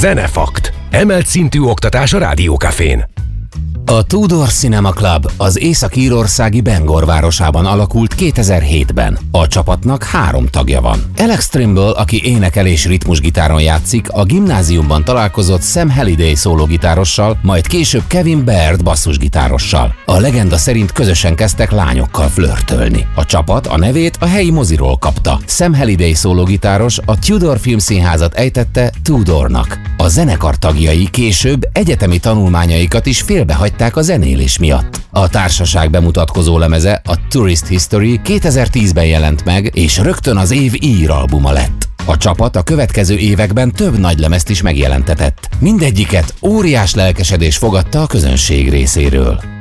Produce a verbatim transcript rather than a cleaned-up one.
Zenefakt. Emelt szintű oktatás a Rádiókafén. A Tudor Cinema Club az észak-írországi Bangor városában alakult kétezer-hétben. A csapatnak három tagja van. Alex Trimble, aki énekel és ritmusgitáron játszik, a gimnáziumban találkozott Sam Halliday szólógitárossal, majd később Kevin Baird basszusgitárossal. A legenda szerint közösen kezdtek lányokkal flörtölni. A csapat a nevét a helyi moziról kapta. Sam Halliday szólógitáros a Tudor Filmszínházat ejtette Tudornak. A zenekar tagjai később egyetemi tanulmányaikat is félbehagyták a zenélés miatt. A társaság bemutatkozó lemeze, a Tourist History kétezer-tízben jelent meg, és rögtön az év íralbuma lett. A csapat a következő években több nagylemezt is megjelentetett. Mindegyiket óriás lelkesedés fogadta a közönség részéről.